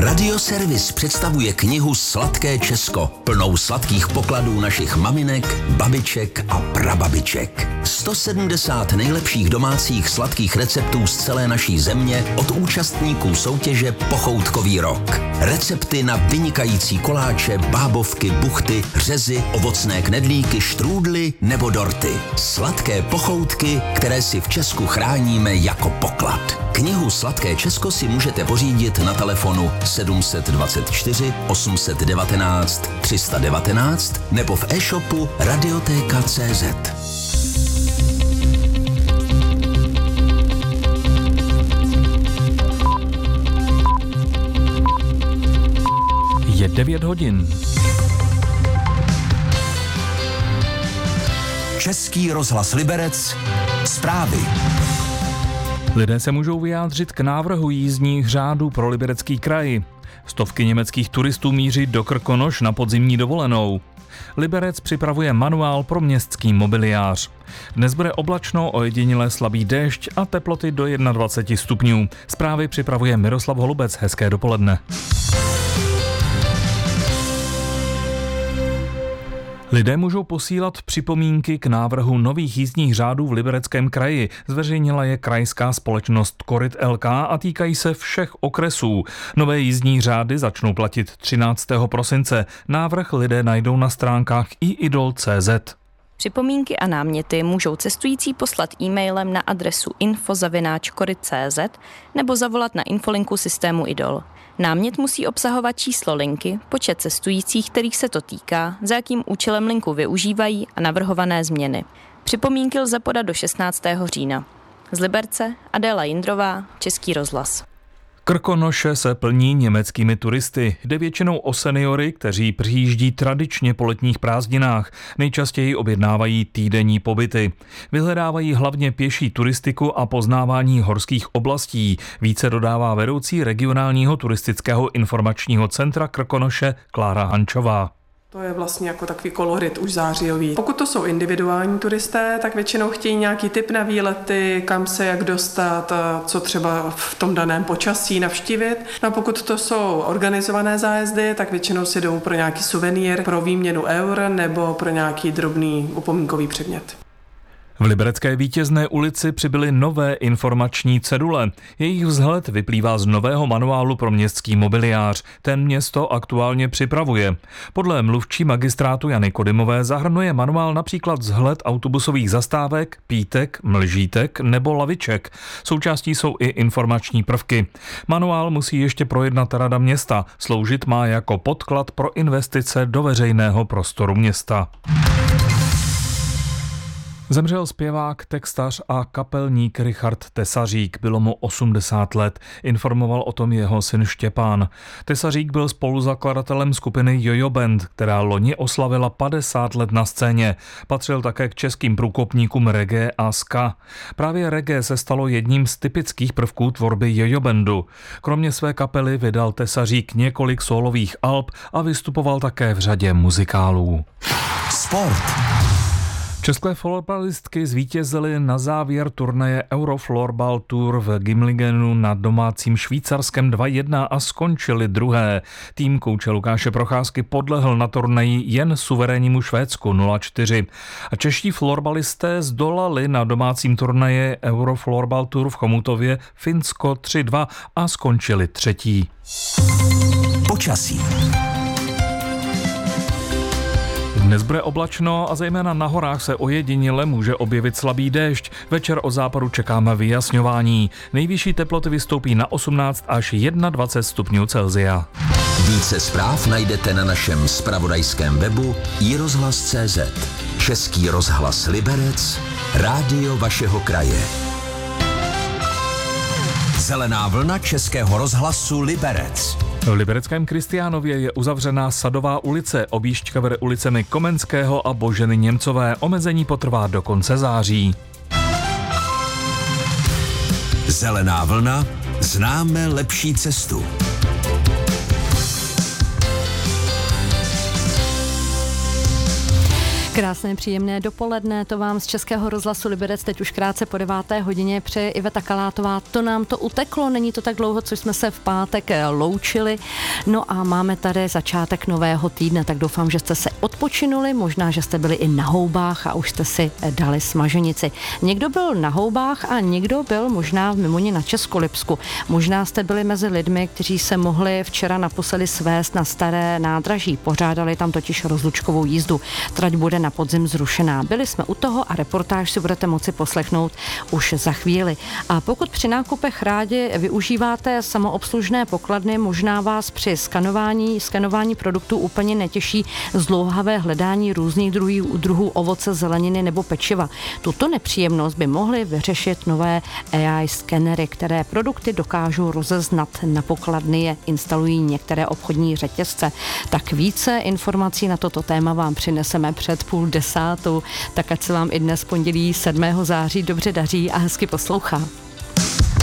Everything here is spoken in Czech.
Radioservis představuje knihu Sladké Česko, plnou sladkých pokladů našich maminek, babiček a prababiček. 170 nejlepších domácích sladkých receptů z celé naší země od účastníků soutěže Pochoutkový rok. Recepty na vynikající koláče, bábovky, buchty, řezy, ovocné knedlíky, štrůdly nebo dorty. Sladké pochoutky, které si v Česku chráníme jako poklad. Knihu Sladké Česko si můžete pořídit na telefonu 724 819 319 nebo v e-shopu Radioteka.cz. Je 9 hodin. Český rozhlas Liberec. Zprávy. Lidé se můžou vyjádřit k návrhu jízdních řádů pro Liberecký kraj. Stovky německých turistů míří do Krkonoš na podzimní dovolenou. Liberec připravuje manuál pro městský mobiliář. Dnes bude oblačno, ojediněle slabý déšť a teploty do 21 stupňů. Zprávy připravuje Miroslav Holubec. Hezké dopoledne. Lidé můžou posílat připomínky k návrhu nových jízdních řádů v Libereckém kraji. Zveřejnila je krajská společnost Koryt LK a týkají se všech okresů. Nové jízdní řády začnou platit 13. prosince. Návrh lidé najdou na stránkách iidol.cz. Připomínky a náměty můžou cestující poslat e-mailem na adresu info@koryt.cz nebo zavolat na infolinku systému IDOL. Námět musí obsahovat číslo linky, počet cestujících, kterých se to týká, za jakým účelem linku využívají a navrhované změny. Připomínky lze podat do 16. října. Z Liberce Adéla Jindrová, Český rozhlas. Krkonoše se plní německými turisty. Jde většinou o seniory, kteří přijíždí tradičně po letních prázdninách. Nejčastěji objednávají týdenní pobyty. Vyhledávají hlavně pěší turistiku a poznávání horských oblastí. Více dodává vedoucí regionálního turistického informačního centra Krkonoše Klára Hančová. To je vlastně jako takový kolorit už zářijový. Pokud to jsou individuální turisté, tak většinou chtějí nějaký tip na výlety, kam se jak dostat, co třeba v tom daném počasí navštívit. No a pokud to jsou organizované zájezdy, tak většinou si jdou pro nějaký suvenýr, pro výměnu eur nebo pro nějaký drobný upomínkový předmět. V Liberecké Vítězné ulici přibyly nové informační cedule. Jejich vzhled vyplývá z nového manuálu pro městský mobiliář. Ten město aktuálně připravuje. Podle mluvčí magistrátu Jany Kodymové zahrnuje manuál například vzhled autobusových zastávek, pítek, mlžítek nebo laviček. Součástí jsou i informační prvky. Manuál musí ještě projednat Rada města. Sloužit má jako podklad pro investice do veřejného prostoru města. Zemřel zpěvák, textař a kapelník Richard Tesařík. Bylo mu 80 let. Informoval o tom jeho syn Štěpán. Tesařík byl spoluzakladatelem skupiny Jojo Band, která loni oslavila 50 let na scéně. Patřil také k českým průkopníkům reggae a ska. Právě reggae se stalo jedním z typických prvků tvorby Jojo Bandu. Kromě své kapely vydal Tesařík několik sólových alb a vystupoval také v řadě muzikálů. Sport. České florbalistky zvítězily na závěr turnaje Euroflorbal Tour v Gimlingenu na domácím švýcarském 2-1 a skončili druhé. Tým kouče Lukáše Procházky podlehl na turnaji jen suverénnímu Švédsku 0-4. A čeští florbalisté zdolali na domácím turnaje Euroflorbal Tour v Chomutově Finsko 3-2 a skončili třetí. Počasí. Dnes bude oblačno a zejména na horách se ojediněle může objevit slabý déšť. Večer o západu čekáme vyjasňování. Nejvyšší teploty vystoupí na 18 až 21 stupňů Celsia. Více zpráv najdete na našem zpravodajském webu iRozhlas.cz. Český rozhlas Liberec, rádio vašeho kraje. Zelená vlna Českého rozhlasu Liberec. V libereckém Kristiánově je uzavřená Sadová ulice. Objížďka vede ulicemi Komenského a Boženy Němcové. Omezení potrvá do konce září. Zelená vlna, známe lepší cestu. Krásné, příjemné dopoledne, to vám z Českého rozhlasu Liberec teď už krátce po 9. hodině přeje Iveta Kalátová. To nám to uteklo, není to tak dlouho, co jsme se v pátek loučili. No a máme tady začátek nového týdne, tak doufám, že jste se odpočinuli, možná, že jste byli i na houbách a už jste si dali smaženici. Někdo byl na houbách a někdo byl možná v Mimoně na Českolipsku. Možná jste byli mezi lidmi, kteří se mohli včera naposledy svést na staré nádraží. Pořádali tam totiž rozlučkovou jízdu. Trať bude na podzim zrušená. Byli jsme u toho a reportáž si budete moci poslechnout už za chvíli. A pokud při nákupech rádi využíváte samoobslužné pokladny, možná vás při skanování produktů úplně netěší zdlouhavé hledání různých druhů ovoce, zeleniny nebo pečiva. Tuto nepříjemnost by mohly vyřešit nové AI skenery, které produkty dokážou rozeznat. Na pokladny je instalují některé obchodní řetězce. Tak více informací na toto téma vám přineseme před 9:30, tak ať se vám i dnes pondělí 7. září dobře daří a hezky poslouchá.